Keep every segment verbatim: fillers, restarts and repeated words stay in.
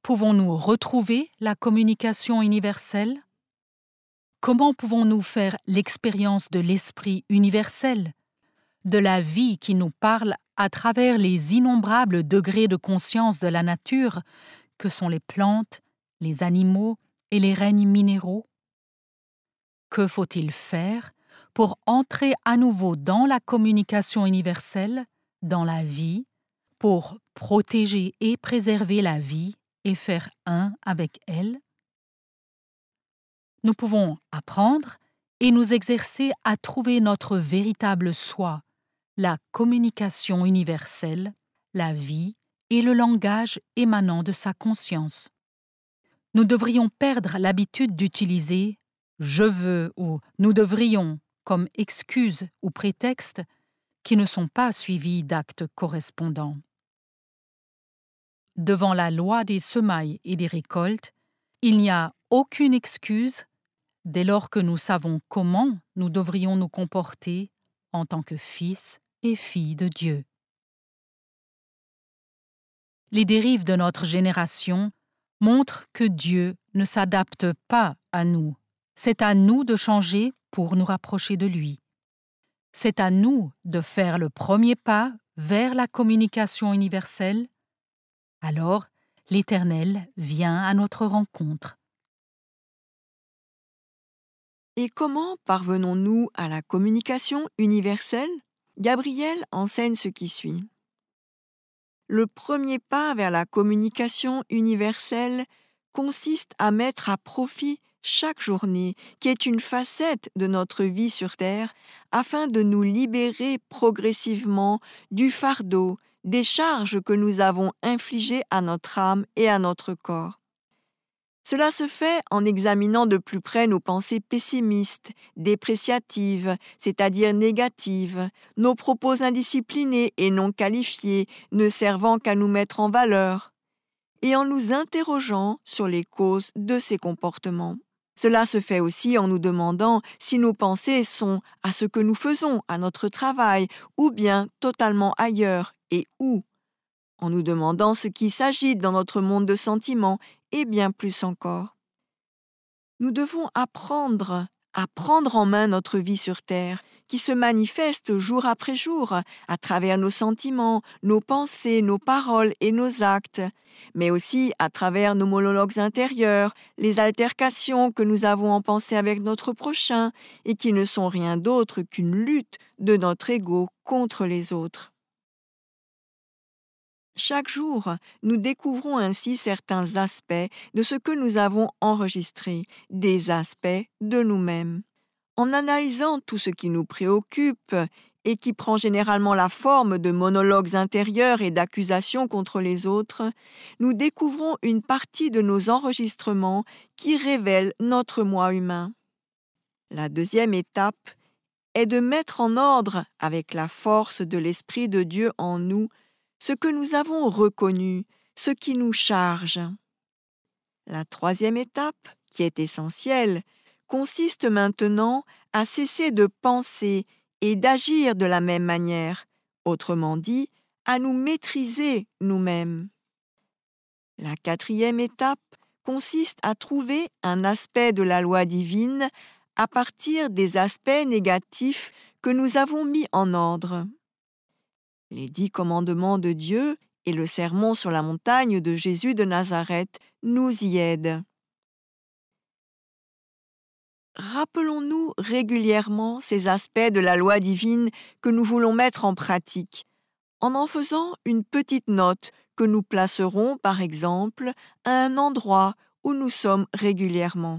pouvons-nous retrouver la communication universelle? Comment pouvons-nous faire l'expérience de l'Esprit universel, de la vie qui nous parle à travers les innombrables degrés de conscience de la nature que sont les plantes, les animaux et les règnes minéraux? Que faut-il faire pour entrer à nouveau dans la communication universelle, dans la vie, pour protéger et préserver la vie et faire un avec elle? Nous pouvons apprendre et nous exercer à trouver notre véritable soi, la communication universelle, la vie et le langage émanant de sa conscience. Nous devrions perdre l'habitude d'utiliser « je veux » ou « nous devrions » comme excuses ou prétextes qui ne sont pas suivis d'actes correspondants. Devant la loi des semailles et des récoltes, il n'y a aucune excuse dès lors que nous savons comment nous devrions nous comporter en tant que fils et filles de Dieu. Les dérives de notre génération montrent que Dieu ne s'adapte pas à nous. C'est à nous de changer pour nous rapprocher de lui. C'est à nous de faire le premier pas vers la communication universelle. Alors, l'Éternel vient à notre rencontre. Et comment parvenons-nous à la communication universelle? Gabriel enseigne ce qui suit. Le premier pas vers la communication universelle consiste à mettre à profit chaque journée, qui est une facette de notre vie sur Terre, afin de nous libérer progressivement du fardeau, des charges que nous avons infligées à notre âme et à notre corps. Cela se fait en examinant de plus près nos pensées pessimistes, dépréciatives, c'est-à-dire négatives, nos propos indisciplinés et non qualifiés, ne servant qu'à nous mettre en valeur, et en nous interrogeant sur les causes de ces comportements. Cela se fait aussi en nous demandant si nos pensées sont à ce que nous faisons, à notre travail, ou bien totalement ailleurs, et où, en nous demandant ce qui s'agite dans notre monde de sentiments, et bien plus encore. Nous devons apprendre à prendre en main notre vie sur Terre, qui se manifeste jour après jour à travers nos sentiments, nos pensées, nos paroles et nos actes, mais aussi à travers nos monologues intérieurs, les altercations que nous avons en pensée avec notre prochain et qui ne sont rien d'autre qu'une lutte de notre ego contre les autres. Chaque jour, nous découvrons ainsi certains aspects de ce que nous avons enregistré, des aspects de nous-mêmes. En analysant tout ce qui nous préoccupe et qui prend généralement la forme de monologues intérieurs et d'accusations contre les autres, nous découvrons une partie de nos enregistrements qui révèlent notre moi humain. La deuxième étape est de mettre en ordre, avec la force de l'Esprit de Dieu en nous, ce que nous avons reconnu, ce qui nous charge. La troisième étape, qui est essentielle, consiste maintenant à cesser de penser et d'agir de la même manière, autrement dit, à nous maîtriser nous-mêmes. La quatrième étape consiste à trouver un aspect de la loi divine à partir des aspects négatifs que nous avons mis en ordre. Les dix commandements de Dieu et le sermon sur la montagne de Jésus de Nazareth nous y aident. Rappelons-nous régulièrement ces aspects de la loi divine que nous voulons mettre en pratique, en en faisant une petite note que nous placerons, par exemple, à un endroit où nous sommes régulièrement.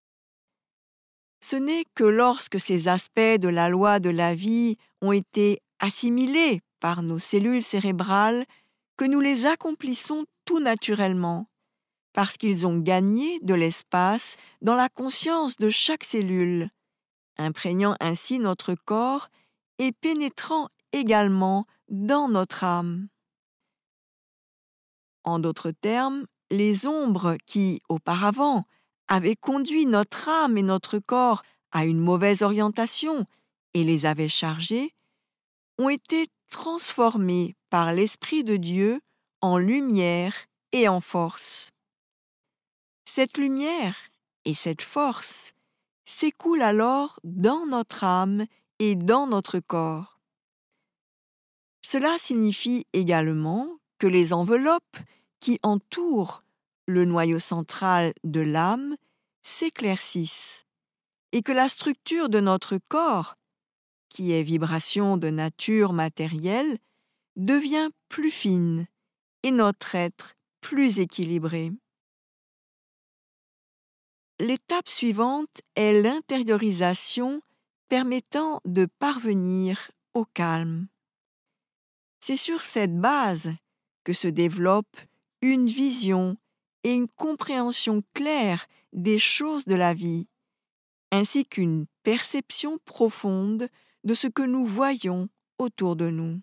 Ce n'est que lorsque ces aspects de la loi de la vie ont été assimilés par nos cellules cérébrales que nous les accomplissons tout naturellement, parce qu'ils ont gagné de l'espace dans la conscience de chaque cellule, imprégnant ainsi notre corps et pénétrant également dans notre âme. En d'autres termes, les ombres qui, auparavant, avaient conduit notre âme et notre corps à une mauvaise orientation et les avaient chargés, ont été transformés par l'Esprit de Dieu en lumière et en force. Cette lumière et cette force s'écoulent alors dans notre âme et dans notre corps. Cela signifie également que les enveloppes qui entourent le noyau central de l'âme s'éclaircissent et que la structure de notre corps, qui est vibration de nature matérielle, devient plus fine et notre être plus équilibré. L'étape suivante est l'intériorisation permettant de parvenir au calme. C'est sur cette base que se développe une vision et une compréhension claire des choses de la vie, ainsi qu'une perception profonde de ce que nous voyons autour de nous.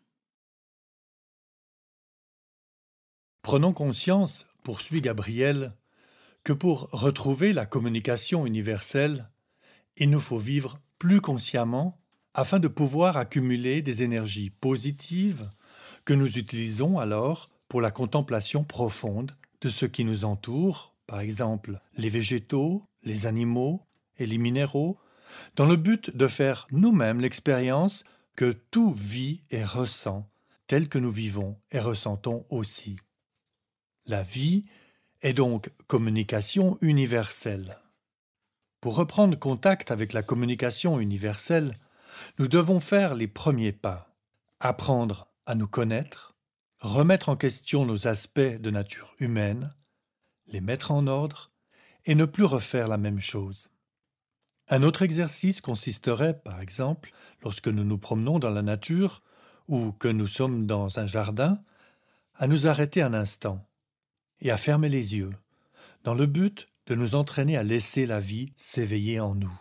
Prenons conscience, poursuit Gabriel, que pour retrouver la communication universelle, il nous faut vivre plus consciemment afin de pouvoir accumuler des énergies positives que nous utilisons alors pour la contemplation profonde de ce qui nous entoure, par exemple les végétaux, les animaux et les minéraux, dans le but de faire nous-mêmes l'expérience que tout vit et ressent, tel que nous vivons et ressentons aussi. La vie est donc communication universelle. Pour reprendre contact avec la communication universelle, nous devons faire les premiers pas, apprendre à nous connaître, remettre en question nos aspects de nature humaine, les mettre en ordre et ne plus refaire la même chose. Un autre exercice consisterait, par exemple, lorsque nous nous promenons dans la nature ou que nous sommes dans un jardin, à nous arrêter un instant et à fermer les yeux, dans le but de nous entraîner à laisser la vie s'éveiller en nous.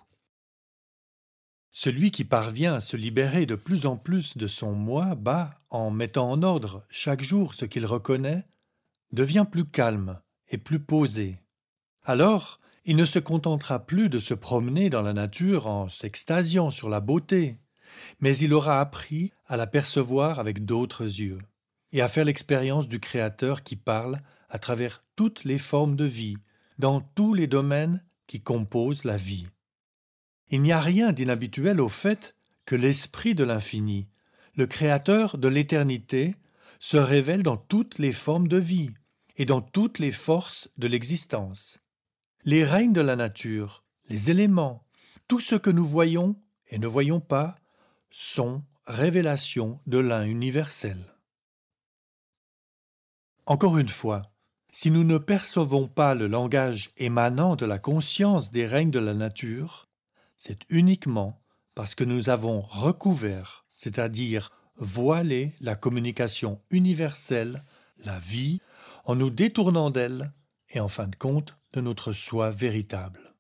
Celui qui parvient à se libérer de plus en plus de son moi bas en mettant en ordre chaque jour ce qu'il reconnaît, devient plus calme et plus posé. Alors, il ne se contentera plus de se promener dans la nature en s'extasiant sur la beauté, mais il aura appris à la percevoir avec d'autres yeux et à faire l'expérience du Créateur qui parle à travers toutes les formes de vie, dans tous les domaines qui composent la vie. Il n'y a rien d'inhabituel au fait que l'Esprit de l'Infini, le Créateur de l'éternité, se révèle dans toutes les formes de vie et dans toutes les forces de l'existence. Les règnes de la nature, les éléments, tout ce que nous voyons et ne voyons pas, sont révélations de l'un universel. Encore une fois, si nous ne percevons pas le langage émanant de la conscience des règnes de la nature, c'est uniquement parce que nous avons recouvert, c'est-à-dire voilé la communication universelle, la vie, en nous détournant d'elle et en fin de compte de notre soi véritable.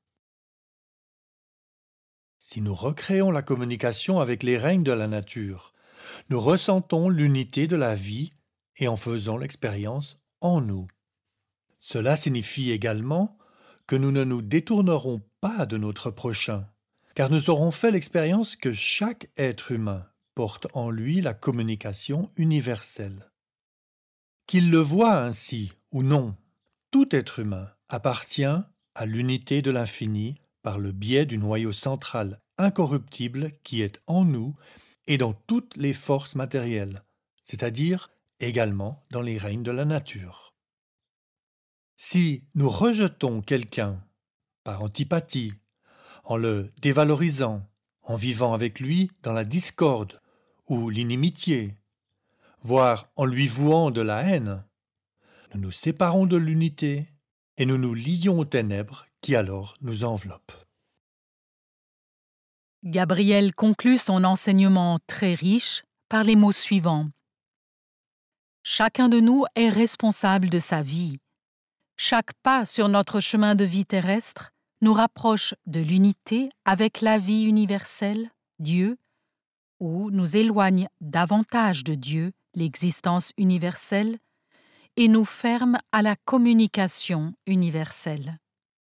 Si nous recréons la communication avec les règnes de la nature, nous ressentons l'unité de la vie et en faisons l'expérience en nous. Cela signifie également que nous ne nous détournerons pas de notre prochain, car nous aurons fait l'expérience que chaque être humain porte en lui la communication universelle. Qu'il le voie ainsi ou non, tout être humain appartient à l'unité de l'infini par le biais du noyau central incorruptible qui est en nous et dans toutes les forces matérielles, c'est-à-dire également dans les règnes de la nature. Si nous rejetons quelqu'un par antipathie, en le dévalorisant, en vivant avec lui dans la discorde ou l'inimitié, voire en lui vouant de la haine, nous nous séparons de l'unité et nous nous lions aux ténèbres qui alors nous enveloppent. Gabriel conclut son enseignement très riche par les mots suivants. Chacun de nous est responsable de sa vie. Chaque pas sur notre chemin de vie terrestre nous rapproche de l'unité avec la vie universelle, Dieu, ou nous éloigne davantage de Dieu, l'existence universelle, et nous ferme à la communication universelle.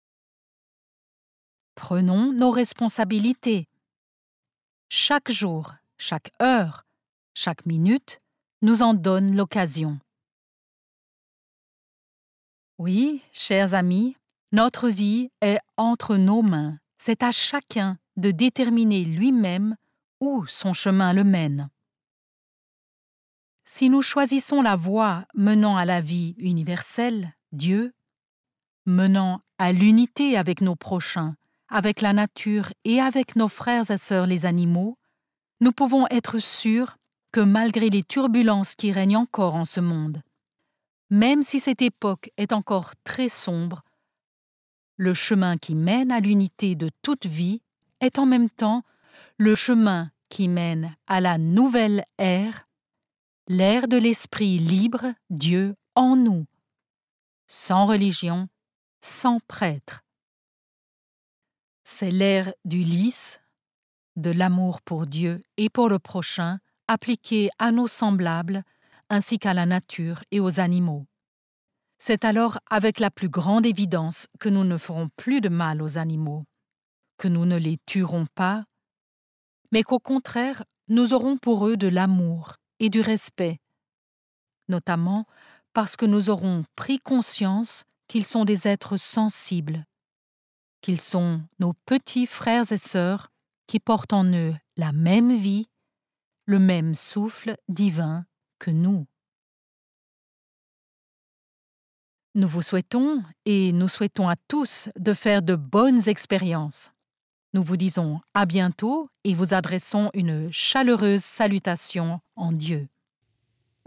Prenons nos responsabilités. Chaque jour, chaque heure, chaque minute nous en donne l'occasion. Oui, chers amis, Notre vie est entre nos mains. C'est à chacun de déterminer lui-même où son chemin le mène. Si nous choisissons la voie menant à la vie universelle, Dieu, menant à l'unité avec nos prochains, avec la nature et avec nos frères et sœurs les animaux, nous pouvons être sûrs que malgré les turbulences qui règnent encore en ce monde, même si cette époque est encore très sombre, le chemin qui mène à l'unité de toute vie est en même temps le chemin qui mène à la nouvelle ère, l'ère de l'esprit libre, Dieu en nous, sans religion, sans prêtre. C'est l'ère du lys, de l'amour pour Dieu et pour le prochain, appliqué à nos semblables ainsi qu'à la nature et aux animaux. C'est alors avec la plus grande évidence que nous ne ferons plus de mal aux animaux, que nous ne les tuerons pas, mais qu'au contraire, nous aurons pour eux de l'amour et du respect, notamment parce que nous aurons pris conscience qu'ils sont des êtres sensibles, qu'ils sont nos petits frères et sœurs qui portent en eux la même vie, le même souffle divin que nous. Nous vous souhaitons et nous souhaitons à tous de faire de bonnes expériences. Nous vous disons à bientôt et vous adressons une chaleureuse salutation en Dieu.